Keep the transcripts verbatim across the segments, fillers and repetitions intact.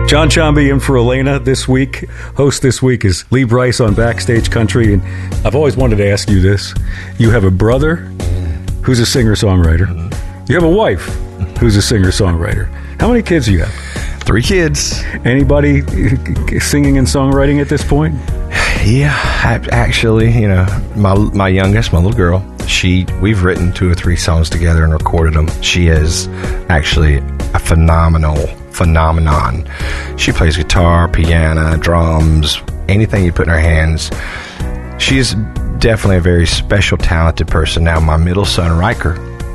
John Chambi in for Elena this week. Host this week is Lee Brice on Backstage Country. And I've always wanted to ask you this. You have a brother who's a singer-songwriter. You have a wife who's a singer-songwriter. How many kids do you have? Three kids. Anybody singing and songwriting at this point? Yeah, actually, you know, my my youngest, my little girl, she we've written two or three songs together and recorded them. She is actually a phenomenal phenomenon. She plays guitar, piano, drums, anything you put in her hands. She's definitely a very special, talented person. Now, my middle son, Riker,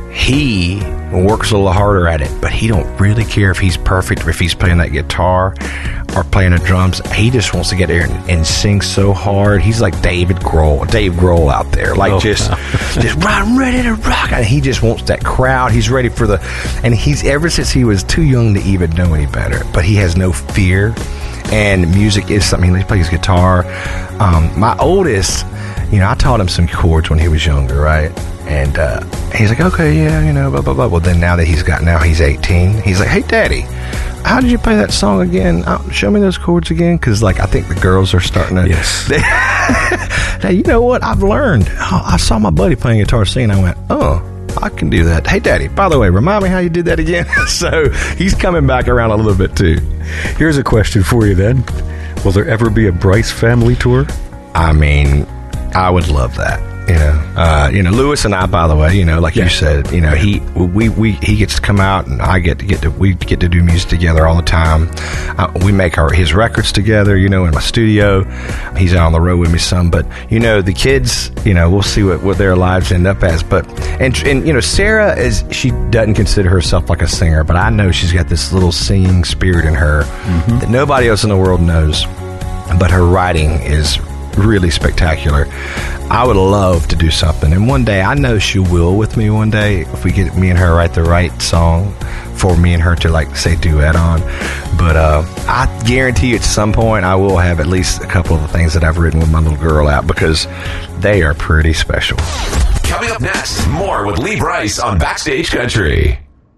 he works a little harder at it, but he don't really care if he's perfect or if he's playing that guitar or playing the drums. He just wants to get there and, and sing so hard. He's like David Grohl, Dave Grohl out there, like oh, just, wow. just I'm ready to rock. And he just wants that crowd. He's ready for the, and he's ever since he was too young to even know any better. But he has no fear, and music is something. He plays guitar. Um, my oldest, you know, I taught him some chords when he was younger, right? And uh, he's like, okay, yeah, you know, blah, blah, blah. Well, then now that he's got, now he's eighteen, he's like, hey, Daddy, how did you play that song again? Uh, show me those chords again. Because, like, I think the girls are starting to. Yes. They, now, you know what? I've learned. Oh, I saw my buddy playing guitar singing. I went, oh, I can do that. Hey, Daddy, by the way, remind me how you did that again. So he's coming back around a little bit, too. Here's a question for you, then. Will there ever be a Brice family tour? I mean, I would love that. You know, uh, you know, Lewis and I, by the way, you know, like yeah. you said, you know, he, we, we, he gets to come out and I get to get to, we get to do music together all the time. Uh, we make our, his records together, you know, in my studio. He's out on the road with me some, but you know, the kids, you know, we'll see what, what their lives end up as. But, and, and, you know, Sarah is, she doesn't consider herself like a singer, but I know she's got this little singing spirit in her mm-hmm. that nobody else in the world knows, but her writing is really spectacular. I would love to do something, and one day I know she will with me one day if we get me and her write the right song for me and her to, like, say duet on. But uh, I guarantee you at some point I will have at least a couple of the things that I've written with my little girl out, because they are pretty special. Coming up next, more with Lee Brice on Backstage Country.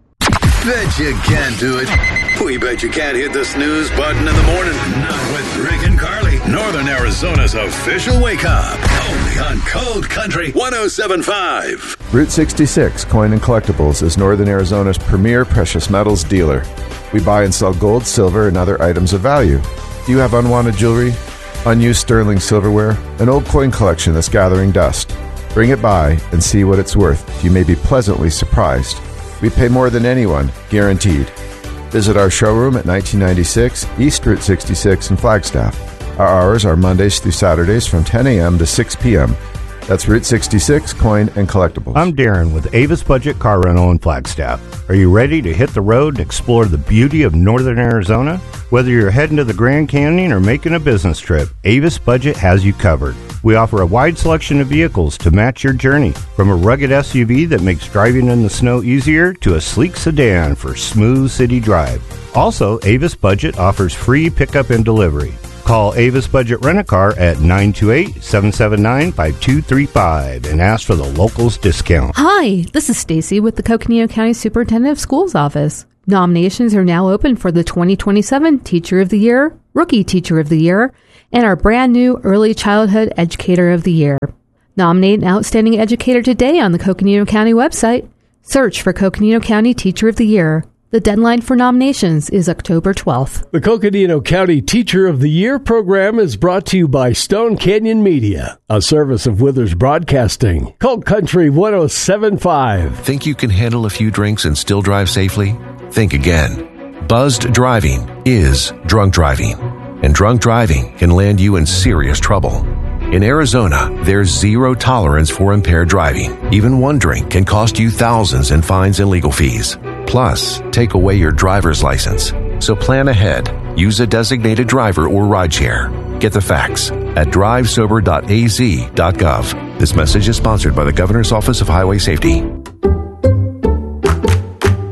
Bet you can't do it. We bet you can't hit the snooze button in the morning. Not with Rick and Carly. Northern Arizona's official wake up. Only on Cold Country one oh seven point five. Route sixty-six Coin and Collectibles is Northern Arizona's premier precious metals dealer. We buy and sell gold, silver, and other items of value. Do you have unwanted jewelry, unused sterling silverware, an old coin collection that's gathering dust? Bring it by and see what it's worth. You may be pleasantly surprised. We pay more than anyone, guaranteed. Visit our showroom at nineteen ninety-six East Route sixty-six in Flagstaff. Our hours are Mondays through Saturdays from ten a.m. to six p.m. That's Route sixty-six, Coin and Collectibles. I'm Darren with Avis Budget Car Rental in Flagstaff. Are you ready to hit the road and explore the beauty of Northern Arizona? Whether you're heading to the Grand Canyon or making a business trip, Avis Budget has you covered. We offer a wide selection of vehicles to match your journey, from a rugged S U V that makes driving in the snow easier to a sleek sedan for smooth city drive. Also, Avis Budget offers free pickup and delivery. Call Avis Budget Rent-A-Car at nine two eight, seven seven nine, five two three five and ask for the locals discount. Hi, this is Stacy with the Coconino County Superintendent of Schools office. Nominations are now open for the twenty twenty-seven Teacher of the Year, Rookie Teacher of the Year, and our brand new Early Childhood Educator of the Year. Nominate an outstanding educator today on the Coconino County website. Search for Coconino County Teacher of the Year. The deadline for nominations is October twelfth. The Coconino County Teacher of the Year program is brought to you by Stone Canyon Media, a service of Withers Broadcasting. Cold Country one oh seven point five. Think you can handle a few drinks and still drive safely? Think again. Buzzed driving is drunk driving, and drunk driving can land you in serious trouble. In Arizona, there's zero tolerance for impaired driving. Even one drink can cost you thousands in fines and legal fees. Plus, take away your driver's license. So plan ahead. Use a designated driver or rideshare. Get the facts at drive sober dot a z dot gov. This message is sponsored by the Governor's Office of Highway Safety. You like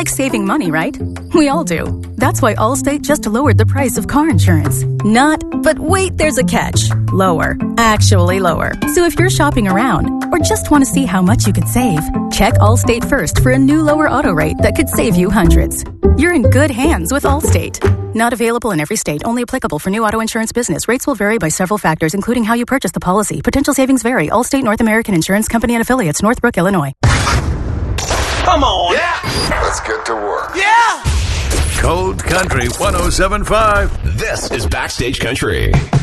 like saving money, right? We all do. That's why Allstate just lowered the price of car insurance. Not, but wait, there's a catch. Lower. Actually lower. So if you're shopping around or just want to see how much you could save, check Allstate first for a new lower auto rate that could save you hundreds. You're in good hands with Allstate. Not available in every state. Only applicable for new auto insurance business. Rates will vary by several factors, including how you purchase the policy. Potential savings vary. Allstate North American Insurance Company and affiliates. Northbrook, Illinois. Come on. Yeah. Let's get to work. Yeah. Cold Country one oh seven point five. This is Backstage Country.